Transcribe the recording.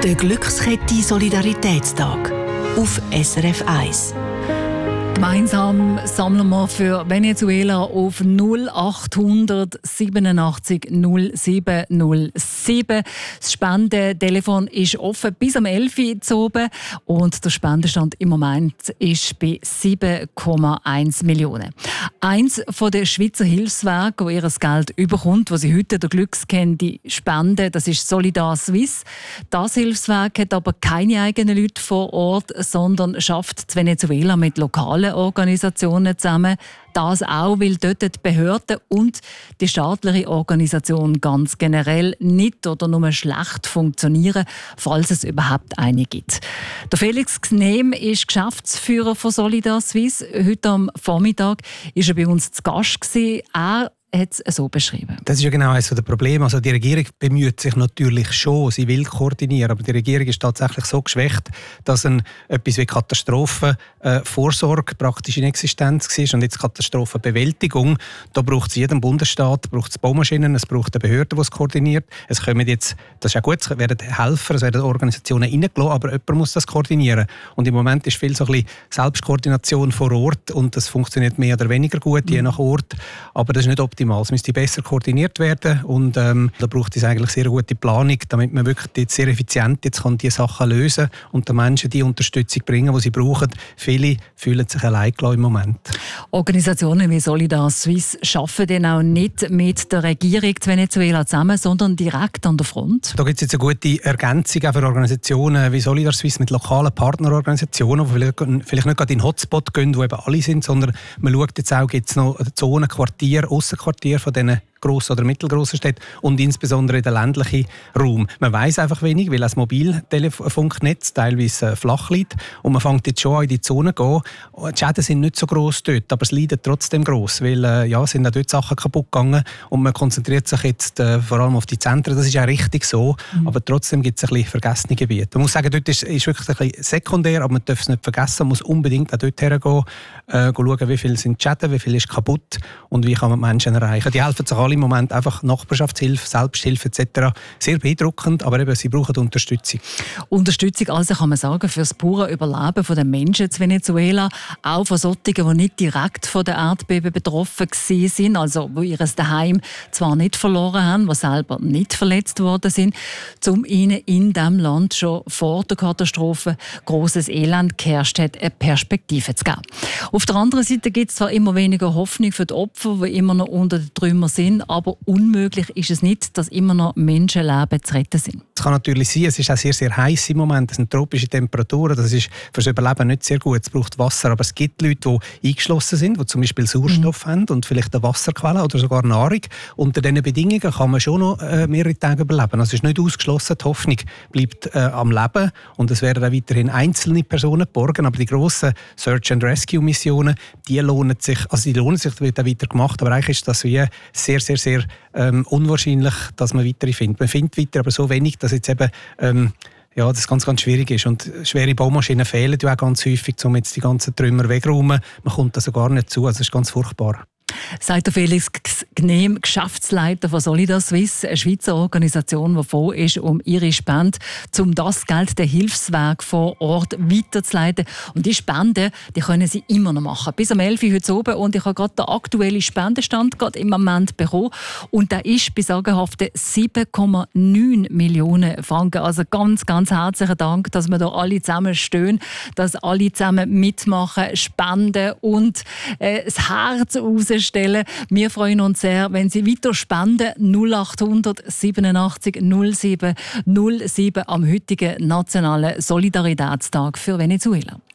Der Glückskette Solidaritätstag auf SRF 1. Gemeinsam sammeln wir für Venezuela auf 0800 87 07 07. Das Spendentelefon ist offen bis am 11 Uhr oben und der Spendenstand im Moment ist bei 7,1 Millionen. Eins der Schweizer Hilfswerke, das ihr Geld überkommt, das sie heute der Glückskette spenden, das ist Solidar Suisse. Das Hilfswerk hat aber keine eigenen Leute vor Ort, sondern schafft in Venezuela mit lokalen Organisationen zusammen. Das auch, weil dort die Behörden und die staatliche Organisation ganz generell nicht oder nur schlecht funktionieren, falls es überhaupt eine gibt. Der Felix Gnehm ist Geschäftsführer von Solidar Suisse. Heute am Vormittag war er bei uns zu Gast. Er hat es so beschrieben. Das ist ja genau eines der Probleme. Also die Regierung bemüht sich natürlich schon, sie will koordinieren, aber die Regierung ist tatsächlich so geschwächt, dass etwas wie Katastrophenvorsorge praktisch inexistent war und jetzt Katastrophenbewältigung. Da braucht es jeden Bundesstaat, braucht es Baumaschinen, es braucht eine Behörde, die es koordiniert. Es kommen jetzt, das ist ja gut, es werden Helfer, es werden Organisationen reingelassen, aber jemand muss das koordinieren. Und im Moment ist viel so ein bisschen Selbstkoordination vor Ort und das funktioniert mehr oder weniger gut, je nach Ort. Aber das ist nicht optimal. Es müsste besser koordiniert werden und da braucht es eigentlich sehr gute Planung, damit man wirklich jetzt sehr effizient jetzt kann die Sachen lösen und den Menschen die Unterstützung bringen, die sie brauchen. Viele fühlen sich allein im Moment. Organisationen wie Solidar Suisse arbeiten dann auch nicht mit der Regierung in Venezuela zusammen, sondern direkt an der Front. Da gibt es jetzt eine gute Ergänzung auch für Organisationen wie Solidar Suisse mit lokalen Partnerorganisationen, die vielleicht nicht gerade in den Hotspot gehen, wo eben alle sind, sondern man schaut jetzt auch, gibt es noch Zonen, Quartiere, Aussenquartiere von diesen grossen oder mittelgrossen Städten und insbesondere in den ländlichen Raum. Man weiss einfach wenig, weil das Mobiltelefunknetz teilweise flach liegt und man fängt jetzt schon an in die Zone zu gehen. Die Schäden sind nicht so gross dort, aber es leidet trotzdem gross, weil es sind auch dort Sachen kaputt gegangen und man konzentriert sich jetzt vor allem auf die Zentren. Das ist auch richtig so, aber trotzdem gibt es ein bisschen vergessene Gebiete. Man muss sagen, dort ist wirklich ein bisschen sekundär, aber man darf es nicht vergessen, man muss unbedingt auch dort hergehen, schauen, wie viel sind die Schäden, wie viel ist kaputt und wie kann man die Menschen erreichen. Die helfen sich alle im Moment einfach Nachbarschaftshilfe, Selbsthilfe etc. Sehr beeindruckend, aber eben, sie brauchen Unterstützung. Unterstützung also kann man sagen für das pure Überleben der Menschen in Venezuela, auch von solchen, die nicht direkt von der Erdbeben betroffen sind, also die ihr Daheim zwar nicht verloren haben, die selber nicht verletzt worden sind, um ihnen in diesem Land schon vor der Katastrophe grosses Elend geherrscht hat, eine Perspektive zu geben. Auf der anderen Seite gibt es zwar immer weniger Hoffnung für die Opfer, die immer noch unter den Trümmern sind, aber unmöglich ist es nicht, dass immer noch Menschenleben zu retten sind. Es kann natürlich sein, es ist auch sehr, sehr heiß im Moment, es sind tropische Temperaturen, das ist für das Überleben nicht sehr gut, es braucht Wasser, aber es gibt Leute, die eingeschlossen sind, die zum Beispiel Sauerstoff haben und vielleicht eine Wasserquelle oder sogar Nahrung. Unter diesen Bedingungen kann man schon noch mehrere Tage überleben. Also es ist nicht ausgeschlossen, die Hoffnung bleibt am Leben und es werden auch weiterhin einzelne Personen geborgen, aber die grossen Search-and-Rescue-Missionen, die lohnen sich, das wird auch weiter gemacht, aber eigentlich ist das wie sehr, sehr, sehr unwahrscheinlich, dass man weitere findet. Man findet weiter, aber so wenig, dass jetzt eben das ganz, ganz schwierig ist. Und schwere Baumaschinen fehlen ja auch ganz häufig, um jetzt die ganzen Trümmer wegräumen. Man kommt also gar nicht zu, also es ist ganz furchtbar. Sagt der Felix Gnehm, Geschäftsleiter von Solidar Suisse, eine Schweizer Organisation, die froh ist um ihre Spende, um das Geld der Hilfswerke vor Ort weiterzuleiten. Und die Spenden, die können sie immer noch machen. Bis am 11 Uhr heute oben. Und ich habe gerade den aktuellen Spendenstand gerade im Moment bekommen. Und der ist bei sagenhaften 7,9 Millionen Franken. Also ganz, ganz herzlichen Dank, dass wir da alle zusammen stehen, dass alle zusammen mitmachen, spenden und das Herz rausstellen. Wir freuen uns sehr, wenn Sie weiter spenden. 0800 87 07 07 am heutigen Nationalen Solidaritätstag für Venezuela.